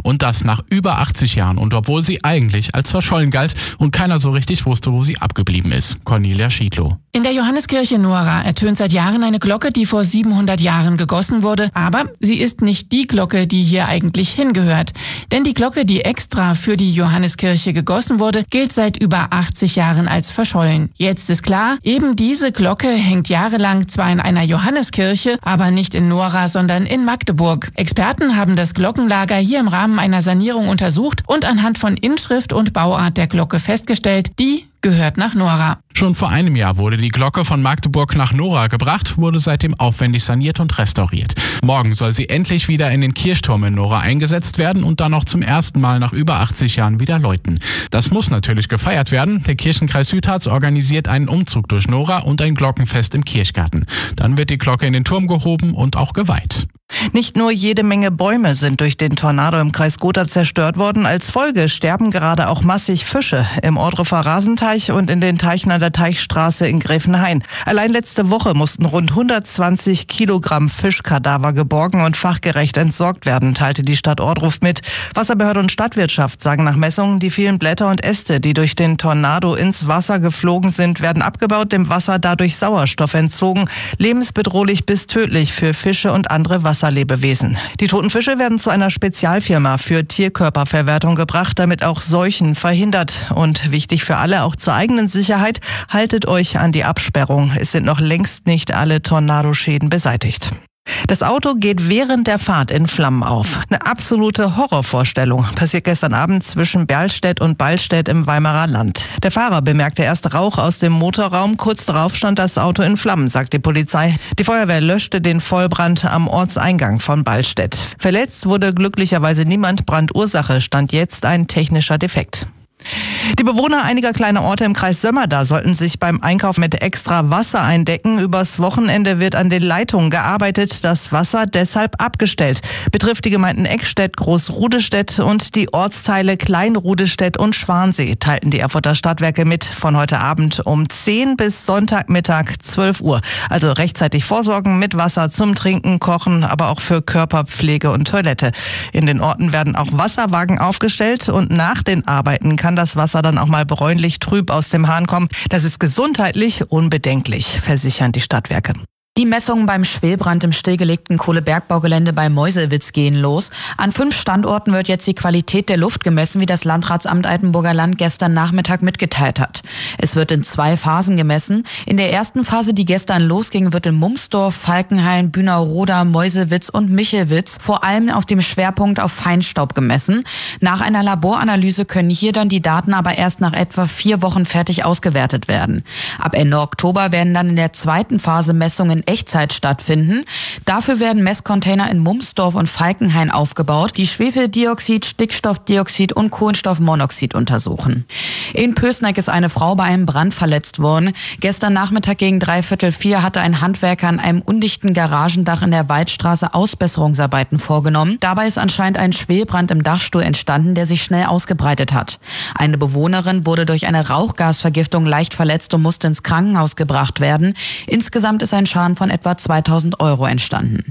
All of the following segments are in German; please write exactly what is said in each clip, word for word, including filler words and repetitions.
Und das nach über achtzig Jahren und obwohl sie eigentlich als verschollen galt und keiner so richtig wusste, wo sie abgeblieben ist. Cornelia Schiedlow. In der Johanneskirche Nora ertönt seit Jahren eine Glocke, die vor siebenhundert Jahren gegossen wurde. Aber sie ist nicht die Glocke, die hier eigentlich hingehört. Denn die Glocke, die extra für die Johanneskirche gegossen wurde, gilt seit über achtzig Jahren als verschollen. Jetzt ist klar, eben diese Glocke hängt jahrelang zwar in einer Johanneskirche, aber nicht in Nora, sondern in Magdeburg. Experten haben das Glockenlager hier im Rahmen einer Sanierung untersucht und anhand von Inschrift und Bauart der Glocke festgestellt, die gehört nach Nora. Schon vor einem Jahr wurde die Glocke von Magdeburg nach Nora gebracht, wurde seitdem aufwendig saniert und restauriert. Morgen soll sie endlich wieder in den Kirchturm in Nora eingesetzt werden und dann noch zum ersten Mal nach über achtzig Jahren wieder läuten. Das muss natürlich gefeiert werden. Der Kirchenkreis Südharz organisiert einen Umzug durch Nora und ein Glockenfest im Kirchgarten. Dann wird die Glocke in den Turm gehoben und auch geweiht. Nicht nur jede Menge Bäume sind durch den Tornado im Kreis Gotha zerstört worden. Als Folge sterben gerade auch massig Fische im Ordrupfer Rasenteich und in den Teichen an der Teichstraße in Gräfenhain. Allein letzte Woche mussten rund hundertzwanzig Kilogramm Fischkadaver geborgen und fachgerecht entsorgt werden, teilte die Stadt Ohrdruf mit. Wasserbehörde und Stadtwirtschaft sagen nach Messungen, die vielen Blätter und Äste, die durch den Tornado ins Wasser geflogen sind, werden abgebaut, dem Wasser dadurch Sauerstoff entzogen. Lebensbedrohlich bis tödlich für Fische und andere Wasserlebewesen. Die toten Fische werden zu einer Spezialfirma für Tierkörperverwertung gebracht, damit auch Seuchen verhindert. Und wichtig für alle, auch zur eigenen Sicherheit, haltet euch an die Absperrung. Es sind noch längst nicht alle Tornadoschäden beseitigt. Das Auto geht während der Fahrt in Flammen auf. Eine absolute Horrorvorstellung. Passiert gestern Abend zwischen Berlstedt und Ballstedt im Weimarer Land. Der Fahrer bemerkte erst Rauch aus dem Motorraum. Kurz darauf stand das Auto in Flammen, sagt die Polizei. Die Feuerwehr löschte den Vollbrand am Ortseingang von Ballstedt. Verletzt wurde glücklicherweise niemand. Brandursache stand jetzt ein technischer Defekt. Die Bewohner einiger kleiner Orte im Kreis Sömmerda sollten sich beim Einkauf mit extra Wasser eindecken. Übers Wochenende wird an den Leitungen gearbeitet, das Wasser deshalb abgestellt. Betrifft die Gemeinden Eckstedt, Großrudestedt und die Ortsteile Kleinrudestedt und Schwansee, teilten die Erfurter Stadtwerke mit, von heute Abend um zehn bis Sonntagmittag zwölf Uhr. Also rechtzeitig vorsorgen mit Wasser zum Trinken, Kochen, aber auch für Körperpflege und Toilette. In den Orten werden auch Wasserwagen aufgestellt und nach den Arbeiten kann das Wasser dann auch mal bräunlich trüb aus dem Hahn kommen. Das ist gesundheitlich unbedenklich, versichern die Stadtwerke. Die Messungen beim Schwelbrand im stillgelegten Kohlebergbaugelände bei Meuselwitz gehen los. An fünf Standorten wird jetzt die Qualität der Luft gemessen, wie das Landratsamt Altenburger Land gestern Nachmittag mitgeteilt hat. Es wird in zwei Phasen gemessen. In der ersten Phase, die gestern losging, wird in Mumsdorf, Falkenhain, Bühnerroda, Meuselwitz und Michelwitz vor allem auf dem Schwerpunkt auf Feinstaub gemessen. Nach einer Laboranalyse können hier dann die Daten aber erst nach etwa vier Wochen fertig ausgewertet werden. Ab Ende Oktober werden dann in der zweiten Phase Messungen Echtzeit stattfinden. Dafür werden Messcontainer in Mumsdorf und Falkenhain aufgebaut, die Schwefeldioxid, Stickstoffdioxid und Kohlenstoffmonoxid untersuchen. In Pößneck ist eine Frau bei einem Brand verletzt worden. Gestern Nachmittag gegen dreiviertel vier hatte ein Handwerker an einem undichten Garagendach in der Waldstraße Ausbesserungsarbeiten vorgenommen. Dabei ist anscheinend ein Schwelbrand im Dachstuhl entstanden, der sich schnell ausgebreitet hat. Eine Bewohnerin wurde durch eine Rauchgasvergiftung leicht verletzt und musste ins Krankenhaus gebracht werden. Insgesamt ist ein Schaden von etwa zweitausend Euro entstanden.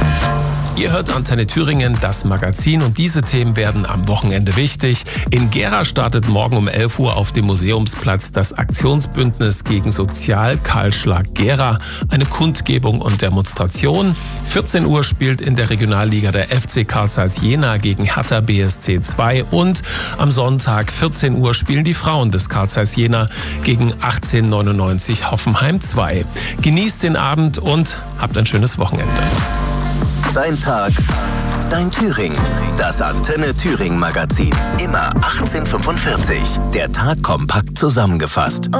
Ihr hört Antenne Thüringen, das Magazin, und diese Themen werden am Wochenende wichtig. In Gera startet morgen um elf Uhr auf dem Museumsplatz das Aktionsbündnis gegen Sozialkahlschlag Gera. Eine Kundgebung und Demonstration. vierzehn Uhr spielt in der Regionalliga der F C Carl Zeiss Jena gegen Hertha B S C zwei und am Sonntag vierzehn Uhr spielen die Frauen des Carl Zeiss Jena gegen achtzehnhundertneunundneunzig Hoffenheim zwei. Genießt den Abend und habt ein schönes Wochenende. Dein Tag, dein Thüringen. Das Antenne Thüringen Magazin. Immer achtzehn Uhr fünfundvierzig. Der Tag kompakt zusammengefasst.